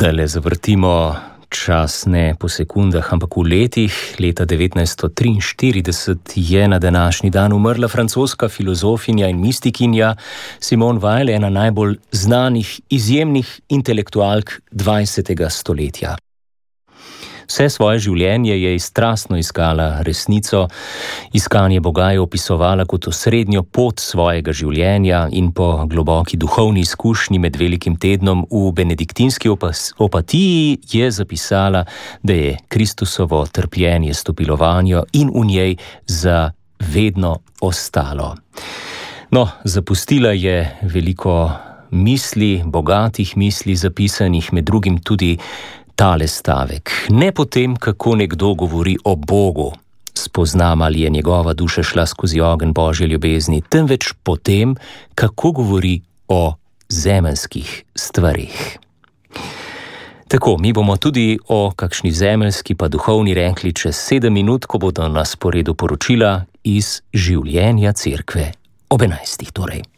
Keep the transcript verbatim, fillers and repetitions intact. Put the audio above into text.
Zdajle zavrtimo čas ne po sekundah, ampak v letih. Leta devetnajststo triinštirideset je na današnji dan umrla francoska filozofinja in mistikinja Simone Weil, ena najbolj znanih, izjemnih intelektualk dvajsetega stoletja. Vse svoje življenje je strastno iskala resnico, iskanje Boga je opisovala kot osrednjo pot svojega življenja in po globoki duhovni izkušnji med velikim tednom v benediktinski opatiji je zapisala, da je Kristusovo trpljenje stopilo vanjo in v njej za vedno ostalo. No, zapustila je veliko misli, bogatih misli, zapisanih med drugim tudi tale stavek. Ne potem, kako nekdo govori o Bogu, spoznam, ali je njegova duša šla skozi ogenj Božje ljubezni, temveč potem, kako govori o zemeljskih stvarih. Tako, mi bomo tudi o kakšni zemeljski pa duhovni rekli čez sedem minut, ko bodo na sporedu poročila iz življenja cerkve ob enajstih torej.